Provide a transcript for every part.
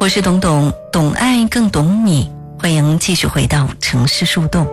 我是董董，懂爱更懂你，欢迎继续回到城市树洞。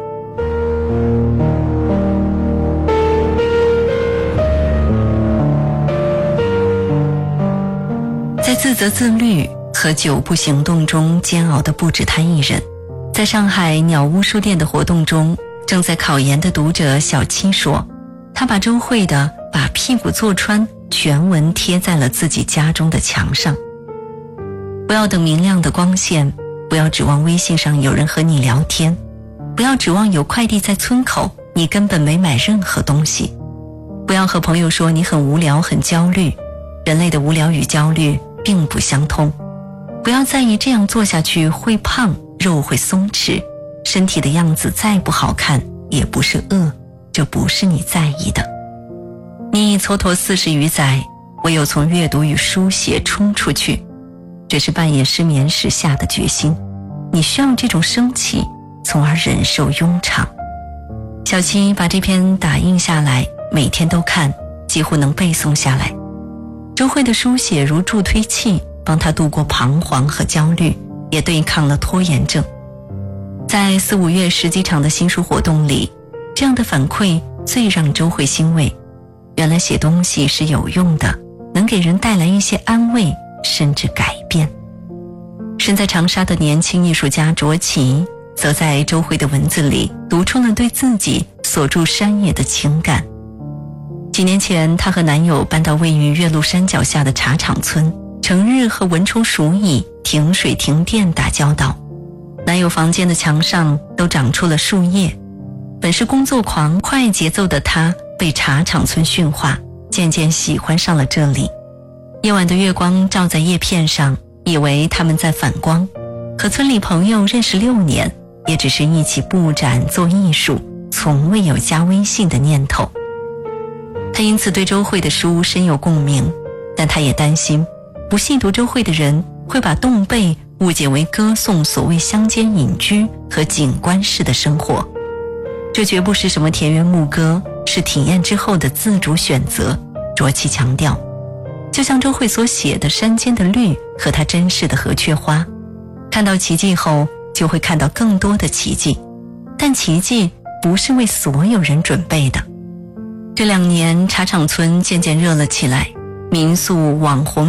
在自责自律和久不行动中煎熬的不止他一人。在上海鸟屋书店的活动中，正在考研的读者小七说，他把周慧的把屁股坐穿全文贴在了自己家中的墙上。不要等明亮的光线，不要指望微信上有人和你聊天，不要指望有快递在村口，你根本没买任何东西。不要和朋友说你很无聊很焦虑，人类的无聊与焦虑并不相通。不要在意这样做下去会胖，肉会松弛，身体的样子再不好看也不是恶，这不是你在意的。你蹉跎40余载，唯有从阅读与书写冲出去，这是半夜失眠时下的决心。你需要这种生气，从而忍受庸常。小七把这篇打印下来，每天都看，几乎能背诵下来。周慧的书写如助推器，帮他度过彷徨和焦虑，也对抗了拖延症。在4、5月10几场的新书活动里，这样的反馈最让周慧欣慰。原来写东西是有用的，能给人带来一些安慰，甚至改变。身在长沙的年轻艺术家卓奇，则在周慧的文字里读出了对自己所住山野的情感。几年前，她和男友搬到位于岳麓山脚下的茶厂村，成日和蚊虫鼠蚁、停水停电打交道。男友房间的墙上都长出了树叶。本是工作狂、快节奏的她，被茶厂村驯化，渐渐喜欢上了这里。夜晚的月光照在叶片上，以为他们在反光。和村里朋友认识6年，也只是一起布展做艺术，从未有加微信的念头。他因此对周慧的书深有共鸣，但他也担心不细读周慧的人会把洞贝误解为歌颂所谓乡间隐居和景观式的生活。这绝不是什么田园牧歌，是体验之后的自主选择。卓奇强调，就像周慧所写的山间的绿和她珍视的河雀花，看到奇迹后就会看到更多的奇迹，但奇迹不是为所有人准备的。这2年茶厂村渐渐热了起来，民宿、网红